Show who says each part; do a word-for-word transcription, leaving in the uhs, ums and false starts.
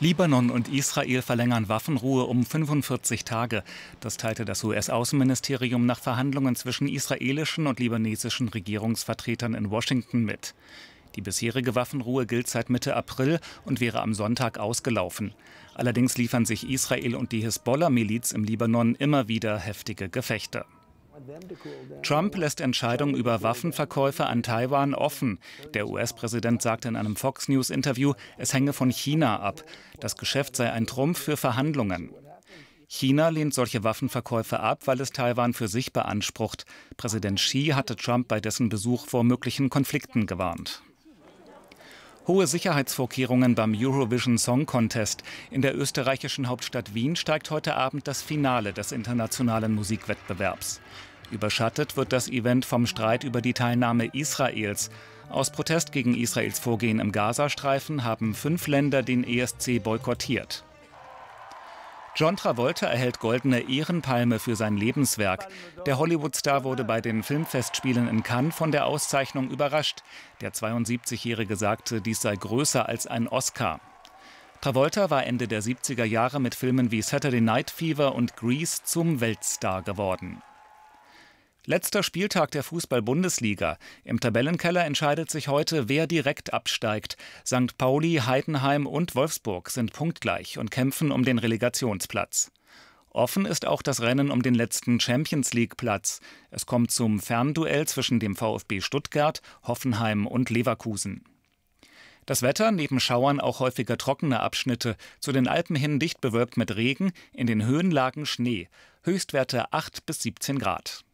Speaker 1: Libanon und Israel verlängern Waffenruhe um fünfundvierzig Tage. Das teilte das U S-Außenministerium nach Verhandlungen zwischen israelischen und libanesischen Regierungsvertretern in Washington mit. Die bisherige Waffenruhe gilt seit Mitte April und wäre am Sonntag ausgelaufen. Allerdings liefern sich Israel und die Hisbollah-Miliz im Libanon immer wieder heftige Gefechte. Trump lässt Entscheidungen über Waffenverkäufe an Taiwan offen. Der U S-Präsident sagte in einem Fox News-Interview, es hänge von China ab. Das Geschäft sei ein Trumpf für Verhandlungen. China lehnt solche Waffenverkäufe ab, weil es Taiwan für sich beansprucht. Präsident Xi hatte Trump bei dessen Besuch vor möglichen Konflikten gewarnt. Hohe Sicherheitsvorkehrungen beim Eurovision Song Contest. In der österreichischen Hauptstadt Wien steigt heute Abend das Finale des internationalen Musikwettbewerbs. Überschattet wird das Event vom Streit über die Teilnahme Israels. Aus Protest gegen Israels Vorgehen im Gazastreifen haben fünf Länder den E S C boykottiert. John Travolta erhält goldene Ehrenpalme für sein Lebenswerk. Der Hollywood-Star wurde bei den Filmfestspielen in Cannes von der Auszeichnung überrascht. Der zweiundsiebzigjährige sagte, dies sei größer als ein Oscar. Travolta war Ende der siebziger Jahre mit Filmen wie Saturday Night Fever und Grease zum Weltstar geworden. Letzter Spieltag der Fußball-Bundesliga. Im Tabellenkeller entscheidet sich heute, wer direkt absteigt. Sankt Pauli, Heidenheim und Wolfsburg sind punktgleich und kämpfen um den Relegationsplatz. Offen ist auch das Rennen um den letzten Champions-League-Platz. Es kommt zum Fernduell zwischen dem VfB Stuttgart, Hoffenheim und Leverkusen. Das Wetter, neben Schauern auch häufiger trockene Abschnitte, zu den Alpen hin dicht bewölkt mit Regen, in den Höhenlagen Schnee. Höchstwerte acht bis siebzehn Grad.